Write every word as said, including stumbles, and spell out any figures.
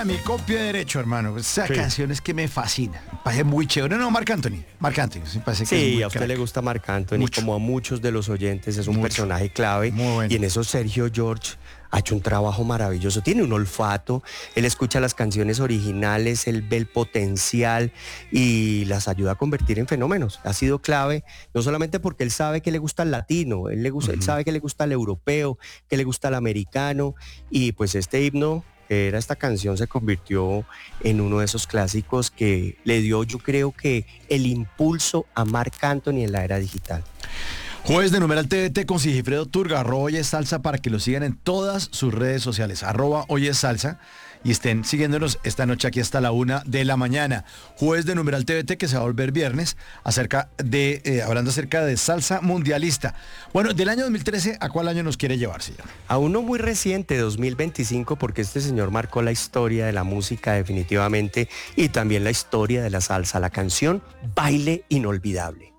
para mí con pie derecho, hermano. Esa Sí. canción es que me fascina. Me parece muy chévere. No, Marc Anthony. Marc Anthony. Sí, parece que es Sí, muy a usted crack. le gusta Marc Anthony, Mucho. como a muchos de los oyentes, es un Mucho. personaje clave. Muy bueno. Y en eso Sergio George ha hecho un trabajo maravilloso. Tiene un olfato, él escucha las canciones originales, él ve el potencial y las ayuda a convertir en fenómenos. Ha sido clave, no solamente porque él sabe que le gusta el latino, él, le gusta, él sabe que le gusta el europeo, que le gusta el americano, y pues este himno, que era esta canción, se convirtió en uno de esos clásicos que le dio, yo creo que, el impulso a Marc Anthony en la era digital. Jueves de Numeral T V T con Sigifredo Turga, arroba Hoy es Salsa, para que lo sigan en todas sus redes sociales, arroba Hoy es Salsa, y estén siguiéndonos esta noche aquí hasta la una de la mañana. Jueves de Numeral T V T que se va a volver viernes, acerca de, eh, hablando acerca de salsa mundialista. Bueno, del año dos mil trece, ¿a cuál año nos quiere llevar, señor? A uno muy reciente, dos mil veinticinco, porque este señor marcó la historia de la música definitivamente y también la historia de la salsa, la canción Baile Inolvidable.